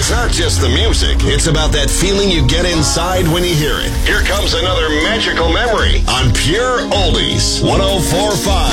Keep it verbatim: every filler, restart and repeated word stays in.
It's not just the music. It's about that feeling you get inside when you hear it. Here comes another magical memory on Pure Oldies one oh four point five.